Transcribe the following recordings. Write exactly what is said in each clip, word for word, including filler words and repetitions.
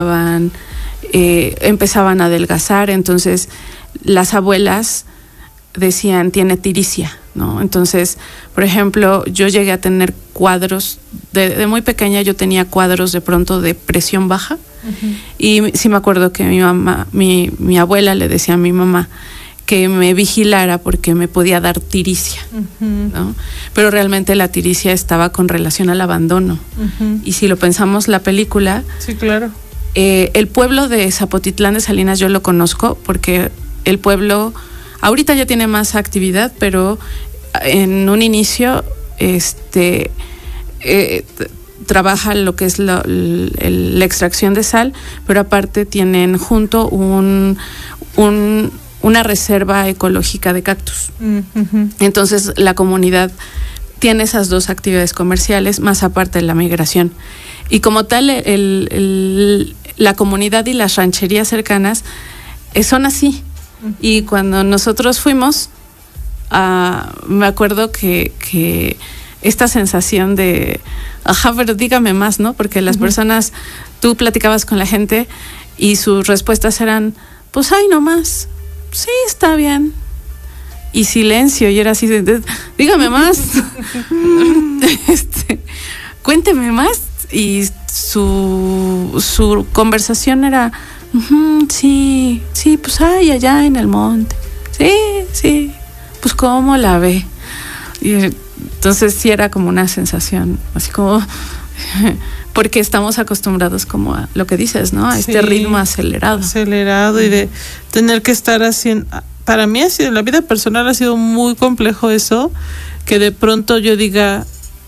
eh, empezaban a adelgazar, entonces las abuelas decían, tiene tiricia, ¿no? Entonces, por ejemplo, yo llegué a tener cuadros, de, de muy pequeña yo tenía cuadros de pronto de presión baja, uh-huh. Y sí me acuerdo que mi mamá, mi, mi abuela le decía a mi mamá que me vigilara porque me podía dar tiricia, uh-huh. ¿no? Pero realmente la tiricia estaba con relación al abandono, uh-huh. Y si lo pensamos la película, sí, claro. Eh, el pueblo de Zapotitlán de Salinas yo lo conozco porque el pueblo ahorita ya tiene más actividad, pero en un inicio este eh, trabaja lo que es la, la extracción de sal, pero aparte tienen junto un, un una reserva ecológica de cactus. Uh-huh. Entonces la comunidad tiene esas dos actividades comerciales, más aparte de la migración. Y como tal, el, el, la comunidad y las rancherías cercanas eh, son así. Uh-huh. Y cuando nosotros fuimos, uh, me acuerdo que, que esta sensación de, ajá, pero dígame más, ¿no? Porque las uh-huh. personas, tú platicabas con la gente y sus respuestas eran, pues, ay, no más. Sí, está bien. Y silencio, y era así de, dígame más. este, cuénteme más. Y su, su conversación era, uh-huh, sí, sí, pues ay, allá en el monte. Sí, sí, pues cómo la ve. Y entonces sí era como una sensación, así como, porque estamos acostumbrados como a lo que dices, ¿no? A este sí, ritmo acelerado. Acelerado uh-huh. Y de tener que estar haciendo, para mí ha sido, en la vida personal ha sido muy complejo eso, que de pronto yo diga,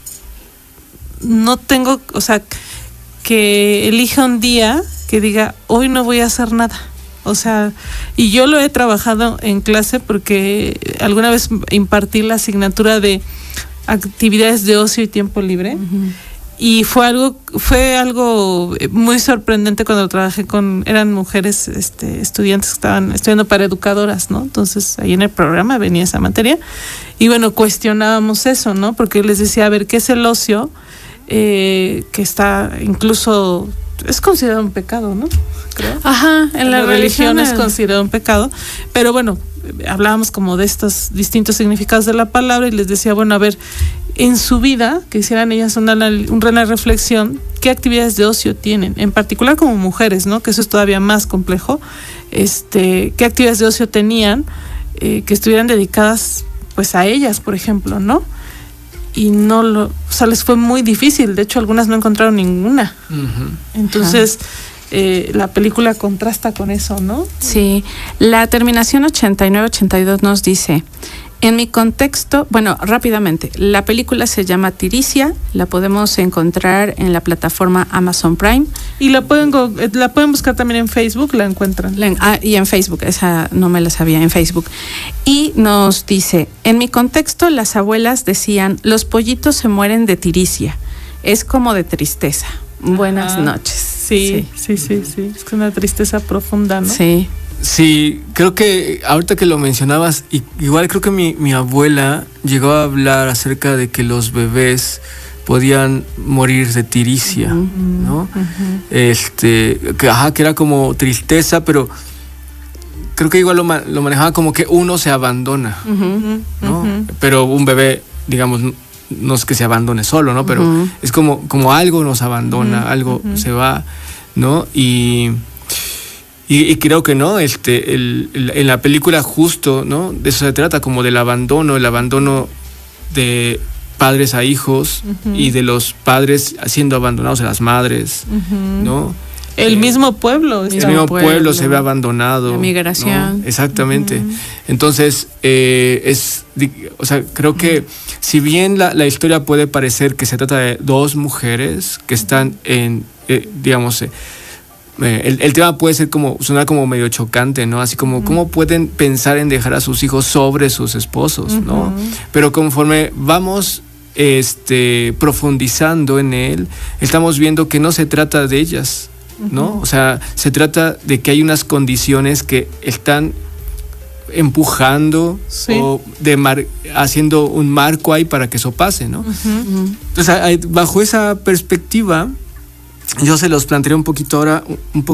no tengo, o sea, que elija un día que diga, hoy no voy a hacer nada. O sea, y yo lo he trabajado en clase porque alguna vez impartí la asignatura de actividades de ocio y tiempo libre. Uh-huh. Y fue algo, fue algo muy sorprendente cuando trabajé con, eran mujeres este, estudiantes que estaban estudiando para educadoras, ¿no? Entonces ahí en el programa venía esa materia. Y bueno, cuestionábamos eso, ¿no? Porque les decía, a ver, ¿qué es el ocio? Eh, que está incluso, es considerado un pecado, ¿no? Creo. Ajá, en, en la, la religión, religión es considerado un pecado, pero bueno, hablábamos como de estos distintos significados de la palabra y les decía, bueno, a ver, en su vida, que hicieran ellas una, una reflexión, ¿qué actividades de ocio tienen? En particular como mujeres, ¿no? Que eso es todavía más complejo. Este, ¿qué actividades de ocio tenían eh, que estuvieran dedicadas pues a ellas, por ejemplo, ¿no? Y no lo, o sea, les fue muy difícil, de hecho algunas no encontraron ninguna. Uh-huh. Entonces, eh, la película contrasta con eso, ¿no? Sí, la terminación ochenta y nueve ochenta y dos nos dice, en mi contexto, bueno, rápidamente, la película se llama Tiricia, la podemos encontrar en la plataforma Amazon Prime. Y la pueden la pueden buscar también en Facebook, la encuentran. La, ah, y en Facebook, esa no me la sabía, en Facebook. Y nos dice, en mi contexto las abuelas decían, los pollitos se mueren de tiricia, es como de tristeza. Buenas Ajá. noches. Sí, sí, sí, sí, sí, es una tristeza profunda, ¿no? Sí. Sí, creo que ahorita que lo mencionabas, igual creo que mi, mi abuela llegó a hablar acerca de que los bebés podían morir de tiricia, uh-huh, ¿no? Uh-huh. Este, que, ajá, que era como tristeza, pero creo que igual lo, lo manejaba como que uno se abandona, uh-huh, ¿no? Uh-huh. Pero un bebé, digamos, no es que se abandone solo, ¿no? Pero uh-huh. es como, como algo nos abandona, uh-huh, algo uh-huh. se va, ¿no? Y... Y, y creo que no, este, el, el, en la película justo, ¿no? De eso se trata, como del abandono, el abandono de padres a hijos uh-huh. y de los padres siendo abandonados a las madres, uh-huh. ¿no? El eh, mismo pueblo. El mismo pueblo, pueblo se ve abandonado. La migración. ¿No? Exactamente. Uh-huh. Entonces, eh, es, o sea, creo que uh-huh. si bien la, la historia puede parecer que se trata de dos mujeres que están en, eh, digamos, eh, El, el tema puede ser como, sonar como medio chocante, ¿no? Así como, uh-huh. ¿cómo pueden pensar en dejar a sus hijos sobre sus esposos, uh-huh. ¿no? Pero conforme vamos este, profundizando en él, estamos viendo que no se trata de ellas, ¿no? Uh-huh. O sea, se trata de que hay unas condiciones que están empujando sí. o de mar, haciendo un marco ahí para que eso pase, ¿no? Uh-huh. Entonces, bajo esa perspectiva, yo se los plantearé un poquito ahora, un poco